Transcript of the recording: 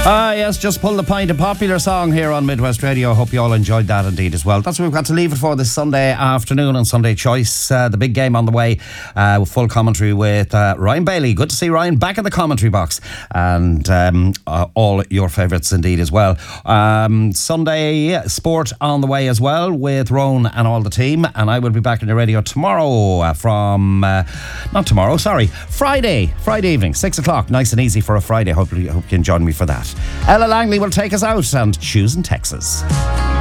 Yes, just pull the pint, a popular song here on Midwest Radio. Hope you all enjoyed that indeed as well. That's what we've got to leave it for this Sunday afternoon on Sunday Choice. The big game on the way, with full commentary with Ryan Bailey. Good to see Ryan back in the commentary box, and all your favourites indeed as well. Sunday sport on the way as well with Rowan and all the team, and I will be back on the radio tomorrow Friday evening, 6 o'clock. Nice and easy for a Friday. Hope you can join me for that. Ella Langley will take us out and Choosing Texas.